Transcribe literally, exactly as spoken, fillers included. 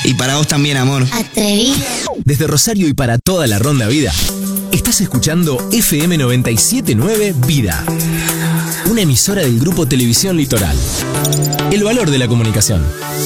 Y para vos también, amor. Atrevido. Desde Rosario y para toda la Ronda Vida, estás escuchando F M noventa y siete punto nueve Vida, una emisora del Grupo Televisión Litoral. El valor de la comunicación.